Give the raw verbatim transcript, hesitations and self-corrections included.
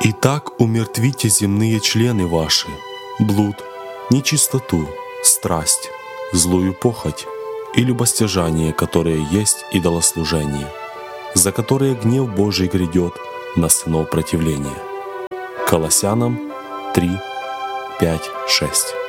Итак, умертвите земные члены ваши, блуд, нечистоту, страсть, злую похоть и любостяжание, которое есть идолослужение, за которое гнев Божий грядет на сынов противления». Колоссянам три, пять, шесть.